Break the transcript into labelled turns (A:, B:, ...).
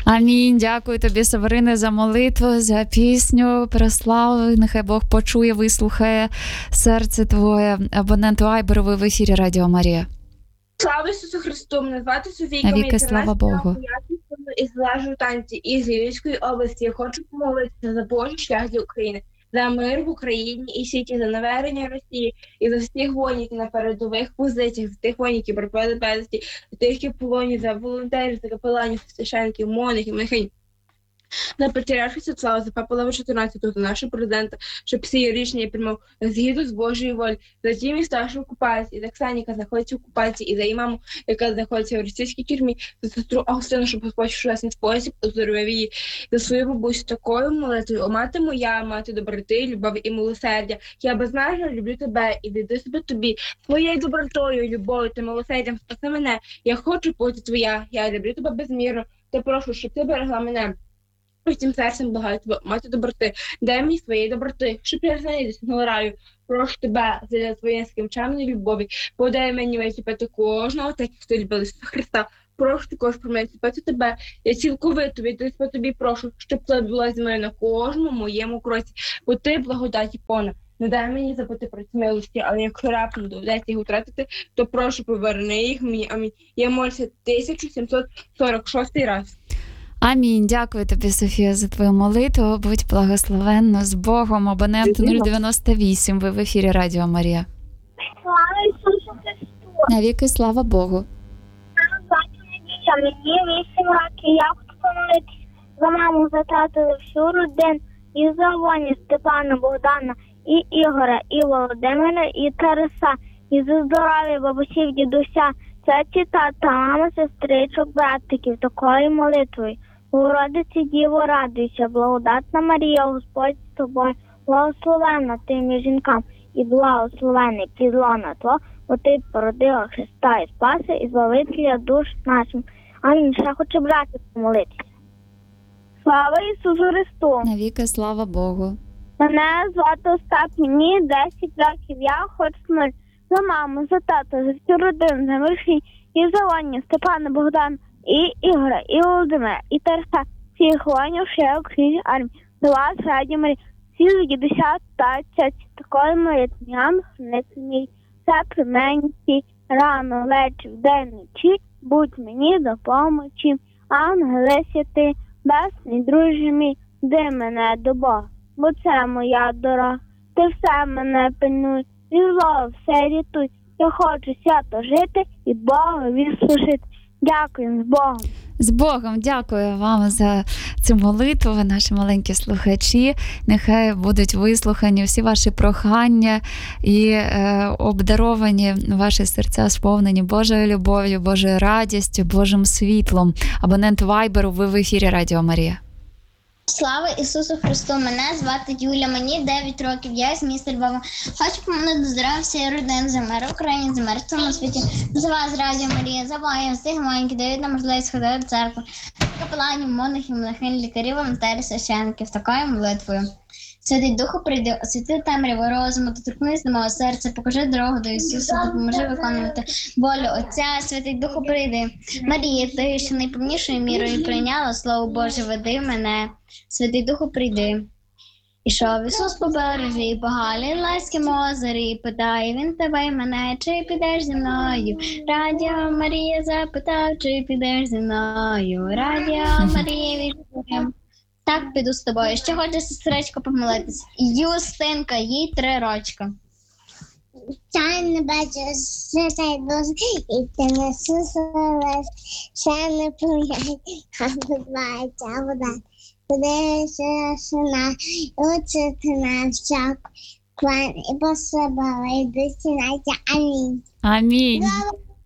A: Амінь. Дякую тобі, Северине, за молитву, за пісню про славу. Нехай Бог почує, вислухає серце твоє. Абонент Вайберу, в ефірі Радіо Марія.
B: Слава Ісусу Христу! Мене звати Софійка.
A: Навіки слава Богу.
B: Я залежу танці із Львівської області. Я хочу помолитися за Божий шлях для України, за мир в Україні і світі, за навернення Росії і за всіх воїнів на передових позиціях, за тих воїнів, які пропали безвісті, за тих, які в полоні, за волонтерів, за капеланів, священників, монахів, михинь. За патріарха Святослава, за Папу Лева XIV, за нашого президента, щоб всі рішення приймав згідно з Божої волі, за ті міста, що в окупації, за Ксані, яка знаходиться в окупації, і за її маму, яка знаходиться в російській тюрмі, за сестру Агустину, щоб Господь в чудесний спосіб оздоровив її, за свою бабусю такою молитвою: «О, мати моя, мати доброти, любові і милосердя, я безмежно люблю тебе і віддаю себе тобі, своєю добротою, любов'ю та милосердям спаси мене, я хочу бути твоя, я люблю тебе безмірно, та прошу, щоб ти берегла мене. Всім серцем благаю тебе, мати доброти, дай мені своєї доброти, щоб я не досягнула раю. Прошу тебе, за твоєї скінченної любові, подай мені виціпити кожного, так як ти любила Ісуса Христа. Прошу також про мене ціпити тебе, я цілковито віддаюсь по тобі, прошу, щоб ти була з мною на кожному моєму кроці, бо ти благодаті повна. Не дай мені забути про ці милості, але якщо раптом доведеться їх втратити, то прошу, поверни їх мені. Амінь. Я молюся 1746 раз.
A: Амінь. Дякую тобі, Софія, за твою молитву. Будь благословенна, з Богом. Абонент 098. Ви в ефірі Радіо Марія.
C: Слава Ісусу Христу!
A: Навіки слава Богу.
C: Мене звати Надія, мені 8 років. Я хочу помолитися за маму, за тату, за всю родину, і за Воні, Степана, Богдана, і Ігоря, і Володимира, і Тараса, і за здоров'я бабусів, дідуся, цяці, тата, мама, сестричок, братиків, такою молитвою. Богородиці Діво, радуйся, благодатна Марія, Господь з тобою, благословенна ти між жінками, і благословений плід лона Твого, бо ти породила Христа і Спаси, і Збавителя душ нашим. Амінь. Ще хочу брати помолитися. Слава Ісусу Христу!
A: Навіки слава Богу.
C: Мене звати Остап, мені 10 років. Я хочу смерть за маму, за тата, за всю родину, за Миші, і за Ваню, Степана, Богдана, і Ігоря, і Володимира, і Тараса, всіх воїнів, що я окрізь армії. До вас, Радіо Марія, всі з дідуся та цяці, такої молитви, Ян, хранити мій, все при мені всі, рано, вечір, вдень, вночі, будь мені допомочі. Ангели святи, безсмій, друже мій, веди мене до Бога, бо це моя дорога, ти все мене пильнуй, і зло все рятуй. Я хочу свято жити і Богові служити. Дякую, з Богом.
A: З Богом, дякую вам за цю молитву, ви наші маленькі слухачі. Нехай будуть вислухані всі ваші прохання і обдаровані ваші серця, сповнені Божою любов'ю, Божою радістю, Божим світлом. Абонент Вайберу, ви в ефірі Радіо Марія.
D: Слава Ісусу Христу! Мене звати Юля, мені 9 років, я з міста Львова. Хочу помолити здоров'я всієї родини, за мир в Україні, за мир в цьому світі, за вас, Радіо Марія, за воїнів, за тих маленьких, дають нам можливість ходити до церкви, капеланів, монахів, монахинь, лікарів, волонтерів, священників, такою молитвою. Святий Духу, прийди, освіти темряву розуму, доторкнись до мого серця, покажи дорогу до Ісуса, допоможи виконувати волю Отця. Святий Духу, прийди. Марія, ти, що найповнішою мірою прийняла Слово Боже, веди мене. Святий Духу, прийди. Ішов Ісус по березі, по Галілейському озері, питає він тебе й мене, чи підеш зі мною? Радіо Марія запитав, чи підеш зі мною? Радіо Марія відповів. Так, піду з тобою. Ще хоче сестричко помолитись. Юстинка, їй 3 рочка.
E: Чай не бачу, що цей дуже, і ти не сусалась, ще не пом'яй, а бувається вода. Куди сина, учити на всяк, план і пособала, і досінайте. Амінь.
A: Амінь.